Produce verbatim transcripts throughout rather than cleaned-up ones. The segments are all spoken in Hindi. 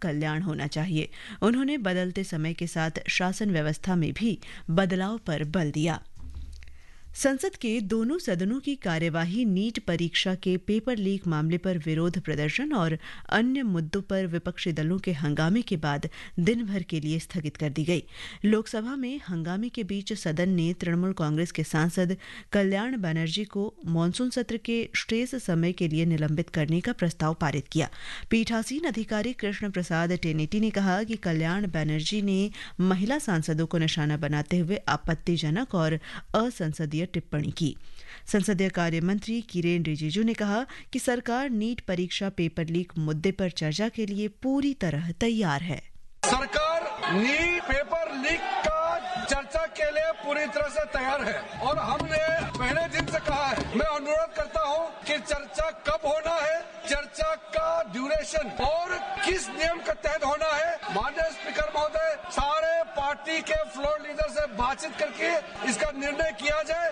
कल्याण होना चाहिए। उन्होंने बदलते समय के साथ शासन व्यवस्था में भी बदलाव पर बल दिया। संसद के दोनों सदनों की कार्यवाही नीट परीक्षा के पेपर लीक मामले पर विरोध प्रदर्शन और अन्य मुद्दों पर विपक्षी दलों के हंगामे के बाद दिन भर के लिए स्थगित कर दी गई। लोकसभा में हंगामे के बीच सदन ने तृणमूल कांग्रेस के सांसद कल्याण बनर्जी को मानसून सत्र के शेष समय के लिए निलंबित करने का प्रस्ताव पारित किया। पीठासीन अधिकारी कृष्ण प्रसाद टेनेटी ने कहा कि कल्याण बनर्जी ने महिला सांसदों को निशाना बनाते हुए आपत्तिजनक और असंसदीय टिप्पणी की। संसदीय कार्य मंत्री किरेन रिजिजू ने कहा कि सरकार नीट परीक्षा पेपर लीक मुद्दे पर चर्चा के लिए पूरी तरह तैयार है। सरकार नीट पेपर लीक का चर्चा के लिए पूरी तरह से तैयार है और हमने पहले दिन से कहा है। मैं अनुरोध करता हूं कि चर्चा कब होना है, चर्चा का ड्यूरेशन और किस नियम के तहत होना है। माननीय स्पीकर महोदय, सारे पार्टी के फ्लोर लीडर से बातचीत करके इसका निर्णय किया जाए।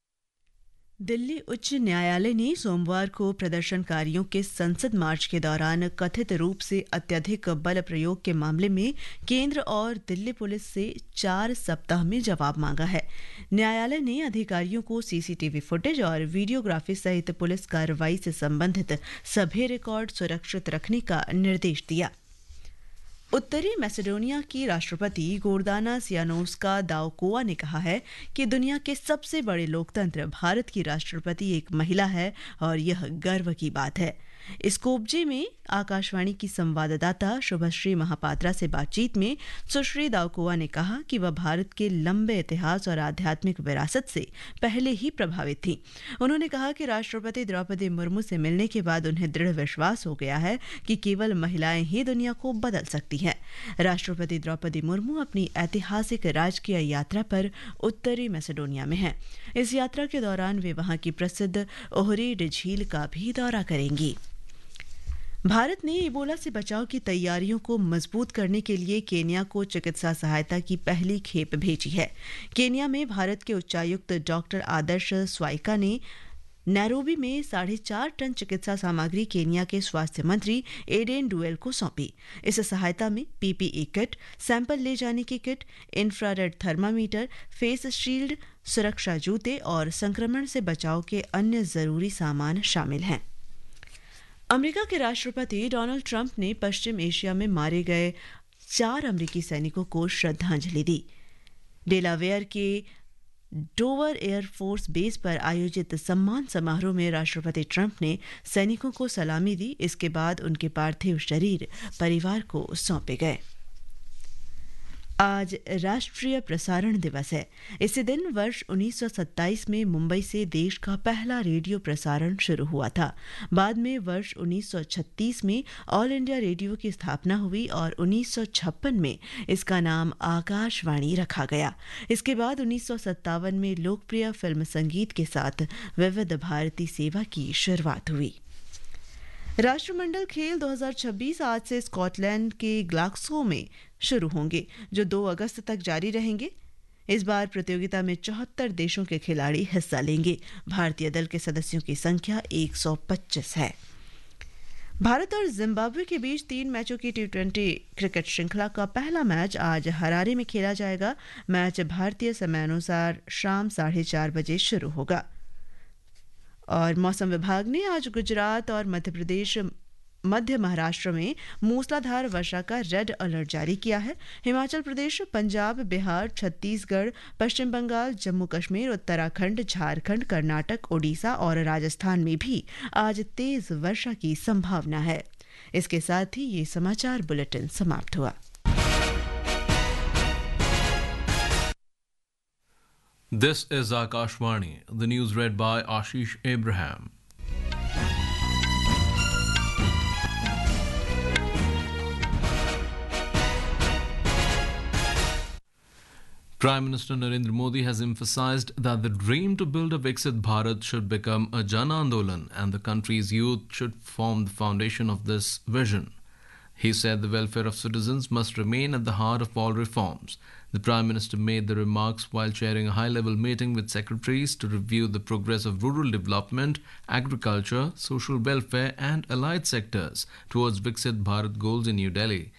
दिल्ली उच्च न्यायालय ने सोमवार को प्रदर्शनकारियों के संसद मार्च के दौरान कथित रूप से अत्यधिक बल प्रयोग के मामले में केंद्र और दिल्ली पुलिस से चार सप्ताह में जवाब मांगा है। न्यायालय ने अधिकारियों को सीसीटीवी फुटेज और वीडियोग्राफी सहित पुलिस कार्रवाई से संबंधित सभी रिकॉर्ड सुरक्षित रखने का निर्देश दिया। उत्तरी मैसेडोनिया की राष्ट्रपति गोर्दाना सियानोस्का दाउकोवा ने कहा है कि दुनिया के सबसे बड़े लोकतंत्र भारत की राष्ट्रपति एक महिला है और यह गर्व की बात है। स्कोपजे में आकाशवाणी की संवाददाता शुभश्री महापात्रा से बातचीत में सुश्री दाउकोवा ने कहा कि वह भारत के लंबे इतिहास और आध्यात्मिक विरासत से पहले ही प्रभावित थी। उन्होंने कहा कि राष्ट्रपति द्रौपदी मुर्मू से मिलने के बाद उन्हें दृढ़ विश्वास हो गया है कि केवल महिलाएं ही दुनिया को बदल सकती हैं। राष्ट्रपति द्रौपदी मुर्मू अपनी ऐतिहासिक राजकीय यात्रा पर उत्तरी मैसेडोनिया में हैं। इस यात्रा के दौरान वे वहां की प्रसिद्ध ओहरीड झील का भी दौरा करेंगी। भारत ने इबोला से बचाव की तैयारियों को मजबूत करने के लिए केन्या को चिकित्सा सहायता की पहली खेप भेजी है। केन्या में भारत के उच्चायुक्त डॉक्टर आदर्श स्वाइका ने नैरोबी में साढ़े चार टन चिकित्सा सामग्री केन्या के स्वास्थ्य मंत्री एडेन डुएल को सौंपी। इस सहायता में पीपीई किट, सैंपल ले जाने की kit, infrared thermometer, face shield, सुरक्षा जूते और संक्रमण से बचाव के अन्य जरूरी सामान शामिल हैं। अमेरिका के राष्ट्रपति डोनाल्ड ट्रंप ने पश्चिम एशिया में मारे गए चार अमेरिकी सैनिकों को श्रद्धांजलि दी। डेलावेयर के डोवर एयरफोर्स बेस पर आयोजित सम्मान समारोह में राष्ट्रपति ट्रंप ने सैनिकों को सलामी दी। इसके बाद उनके पार्थिव शरीर परिवार को सौंपे गए। आज राष्ट्रीय प्रसारण दिवस है। इसी दिन वर्ष उन्नीस सौ सत्ताईस में मुंबई से देश का पहला रेडियो प्रसारण शुरू हुआ था। बाद में वर्ष उन्नीस सौ छत्तीस में ऑल इंडिया रेडियो की स्थापना हुई और उन्नीस सौ छप्पन में इसका नाम आकाशवाणी रखा गया। इसके बाद उन्नीस सौ सत्तावन में लोकप्रिय फिल्म संगीत के साथ विविध भारती सेवा की शुरुआत हुई। राष्ट्रमंडल खेल दो हज़ार छब्बीस आज से स्कॉटलैंड के ग्लासगो में शुरू होंगे, जो दो अगस्त तक जारी रहेंगे। इस बार प्रतियोगिता में चौहत्तर देशों के खिलाड़ी हिस्सा लेंगे। भारतीय दल के सदस्यों की संख्या एक सौ पच्चीस है। भारत और जिम्बाब्वे के बीच तीन मैचों की टी ट्वेंटी क्रिकेट श्रृंखला का पहला मैच आज हरारे में खेला जाएगा। मैच भारतीय समयानुसार शाम साढ़े चार बजे शुरू होगा। और मौसम विभाग ने आज गुजरात और मध्य प्रदेश मध्य महाराष्ट्र में मूसलाधार वर्षा का रेड अलर्ट जारी किया है। हिमाचल प्रदेश, पंजाब, बिहार, छत्तीसगढ़, पश्चिम बंगाल, जम्मू कश्मीर, उत्तराखंड, झारखंड, कर्नाटक, ओडिशा और राजस्थान में भी आज तेज वर्षा की संभावना है। इसके साथ ही ये समाचार बुलेटिन समाप्त हुआ। This is Akashvani, the news read by Ashish Abraham. Prime Minister Narendra Modi has emphasized that the dream to build a Viksit Bharat should become a Jan Andolan and the country's youth should form the foundation of this vision. He said the welfare of citizens must remain at the heart of all reforms. The Prime Minister made the remarks while chairing a high-level meeting with secretaries to review the progress of rural development, agriculture, social welfare and allied sectors towards Viksit Bharat goals in New Delhi.